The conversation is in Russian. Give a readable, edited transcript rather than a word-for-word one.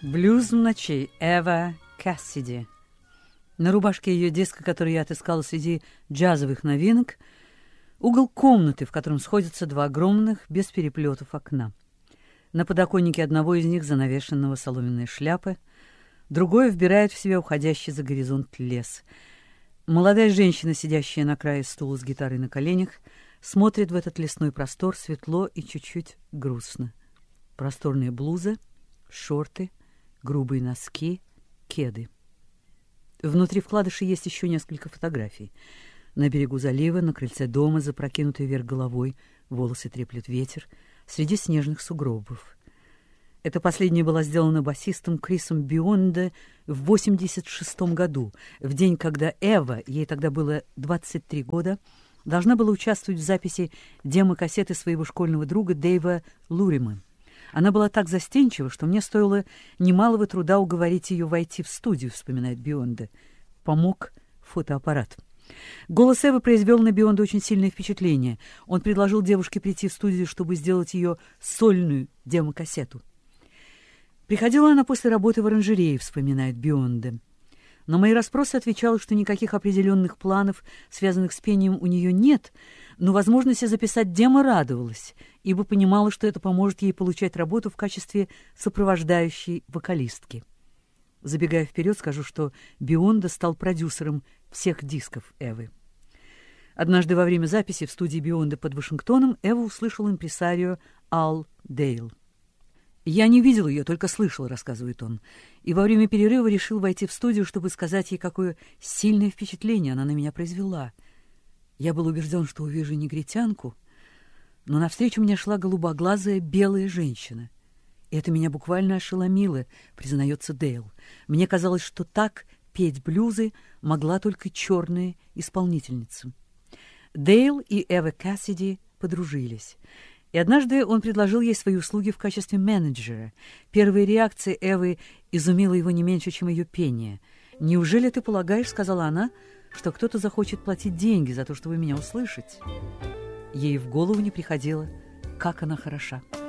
Блюз ночей. Эва Кассиди. На рубашке ее диска, который я отыскала среди джазовых новинок, угол комнаты, в котором сходятся два огромных, без переплетов окна. На подоконнике одного из них занавешенного соломенной шляпы, другое вбирает в себя уходящий за горизонт лес. Молодая женщина, сидящая на крае стула с гитарой на коленях, смотрит в этот лесной простор светло и чуть-чуть грустно. Просторные блузы, шорты, грубые носки, кеды. Внутри вкладыши есть еще несколько фотографий. На берегу залива, на крыльце дома, запрокинутый вверх головой, волосы треплет ветер, среди снежных сугробов. Эта последняя была сделана басистом Крисом Бионде в 1986 году, в день, когда Эва, ей тогда было 23 года, должна была участвовать в записи демо-кассеты своего школьного друга Дэйва Лурима. Она была так застенчива, что мне стоило немалого труда уговорить ее войти в студию, вспоминает Бионде. Помог фотоаппарат. Голос Эвы произвел на Бионде очень сильное впечатление. Он предложил девушке прийти в студию, чтобы сделать ее сольную демо-кассету. Приходила она после работы в оранжерее, вспоминает Бионде. На мои расспросы отвечала, что никаких определенных планов, связанных с пением, у нее нет, но возможности записать демо радовалась, ибо понимала, что это поможет ей получать работу в качестве сопровождающей вокалистки. Забегая вперед, скажу, что Бионде стал продюсером всех дисков Эвы. Однажды во время записи в студии Бионде под Вашингтоном Эва услышала импресарио Ал Дейл. «Я не видел ее, только слышал», — рассказывает он, и во время перерыва решил войти в студию, чтобы сказать ей, какое сильное впечатление она на меня произвела. Я был убежден, что увижу негритянку, но навстречу мне шла голубоглазая белая женщина. И это меня буквально ошеломило, признается Дейл. Мне казалось, что так петь блюзы могла только черная исполнительница. Дейл и Эва Кассиди подружились. И однажды он предложил ей свои услуги в качестве менеджера. Первая реакция Эвы изумила его не меньше, чем ее пение. «Неужели ты полагаешь, — сказала она, — что кто-то захочет платить деньги за то, чтобы меня услышать?» Ей в голову не приходило, как она хороша.